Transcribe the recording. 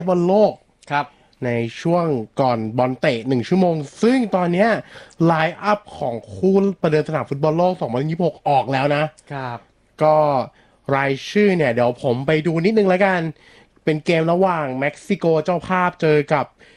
บอลโลกครับในช่วงก่อนบอลเตะ1 ชั่วโมงซึ่งตอนเนี้ยไลน์อัพของคู่ประเดิมสนามฟุตบอลโลก2026ออกแล้วนะครับก็รายชื่อเนี่ยเดี๋ยวผมไปดูนิดนึงแล้วกันเป็นเกมระหว่างเม็กซิโกเจ้าภาพเจอกับ